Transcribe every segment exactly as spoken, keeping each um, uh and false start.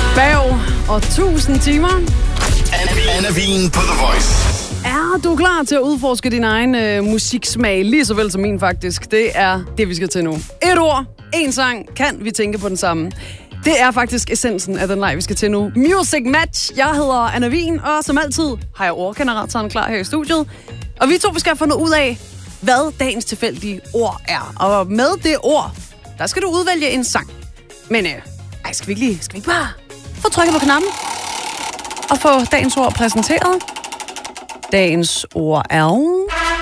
Bav og tusind timer. Anna Vin på The Voice. Er du klar til at udforske din egen øh, musiksmag, lige så vel som min faktisk? Det er det, vi skal til nu. Et ord, en sang, kan vi tænke på den samme. Det er faktisk essensen af den leg, vi skal til nu. Music Match. Jeg hedder Anna Vin, og som altid har jeg ordgeneratoren klar her i studiet. Og vi to vi skal have fundet ud af, hvad dagens tilfældige ord er. Og med det ord, der skal du udvælge en sang. Men øh, ej, skal vi ikke lige, skal vi ikke bare få trykket på knappen og få dagens ord præsenteret? Dagens ord er...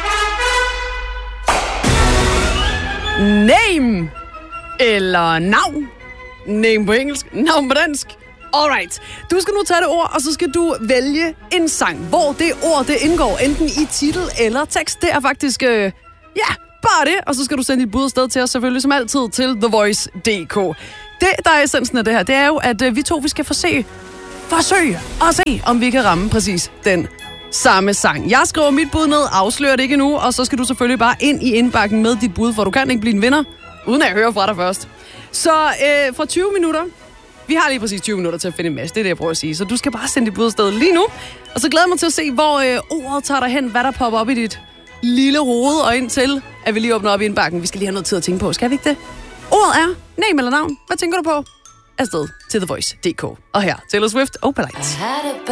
Name. Eller navn. Name på engelsk, navn på dansk. Alright. Du skal nu tage det ord, og så skal du vælge en sang, hvor det ord, det indgår, enten i titel eller tekst. Det er faktisk, øh, ja, bare det. Og så skal du sende dit bud afsted til os, selvfølgelig som altid, til the voice punktum d k. Det, der er essensen af det her, det er jo, at øh, vi to, vi skal forsøge, forsøge og se, om vi kan ramme præcis den samme sang. Jeg skriver mit bud ned, afslører det ikke endnu, og så skal du selvfølgelig bare ind i indbakken med dit bud, for du kan ikke blive en vinder, uden at jeg hører fra dig først. Så øh, fra tyve minutter, vi har lige præcis tyve minutter til at finde en masse, det er det, jeg prøver at sige. Så du skal bare sende dit bud afsted lige nu, og så glæder jeg mig til at se, hvor øh, ordet tager dig hen, hvad der popper op i dit lille hoved, og indtil, at vi lige åbner op i indbakken. Vi skal lige have noget tid at tænke på, skal vi ikke det? Ordet er name eller navn. Hvad tænker du på? Afsted til the voice punktum d k. Og her, Taylor Swift og Polite.